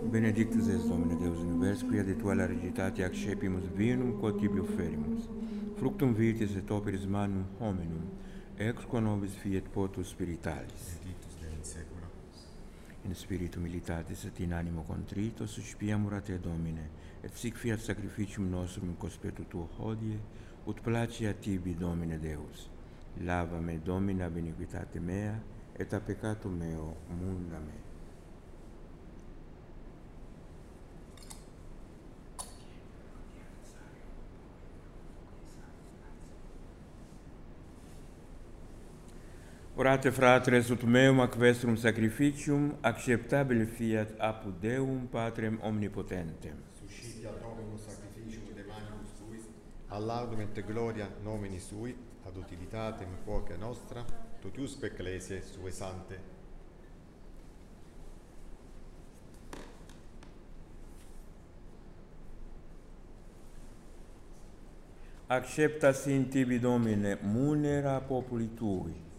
Benedictus es Domine Deus univers, quia de tua largitate accepimus vinum quod tibi offerimus. Fructum vitis et operis manum hominum, ex qua nobis fiet potus spiritualis. Benedictus Dei in saecula. In spiritu militatis et in animo contrito, suspiamur a te, Domine, et sic fiat sacrificium nostrum in conspetto tuo hodie, ut placi a tibi, Domine Deus. Lava me, Domine, ab iniquitate mea, et a peccatum meo munda me. Orate, fratres, ut meum ac vestrum sacrificium acceptabile fiat apud Deum Patrem omnipotentem. Suscitia Dominus sacrificium de manibus tuis, ad laudum et gloria nomini sui, ad utilitatem quoque nostra, totiusque ecclesiae sue sante. Accepta sin tibi, Domine, munera populi tui,